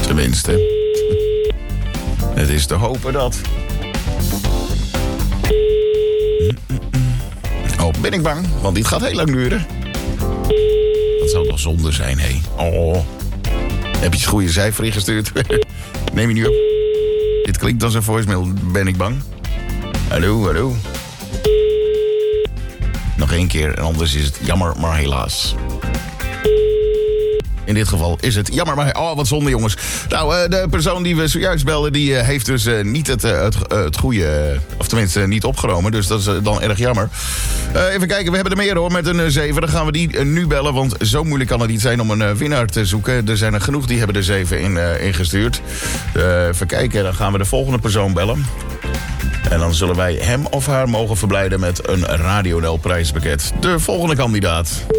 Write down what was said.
Tenminste. Het is te hopen dat. Oh, ben ik bang, want dit gaat heel lang duren. Dat zou toch zonde zijn, hé. Oh. Heb je het goede cijfer ingestuurd? Neem je nu op. Dit klinkt als een voicemail, ben ik bang. Hallo, hallo. Nog één keer en anders is het jammer, maar helaas. In dit geval is het jammer, maar... Oh, wat zonde, jongens. Nou, de persoon die we zojuist belden... die heeft dus niet het goede... of tenminste niet opgenomen. Dus dat is dan erg jammer. Even kijken, we hebben er meer hoor, met een 7. Dan gaan we die nu bellen, want zo moeilijk kan het niet zijn... om een winnaar te zoeken. Er zijn er genoeg die hebben er 7 ingestuurd. Even kijken, dan gaan we de volgende persoon bellen. En dan zullen wij hem of haar mogen verblijden... met een Radio NL prijspakket. De volgende kandidaat...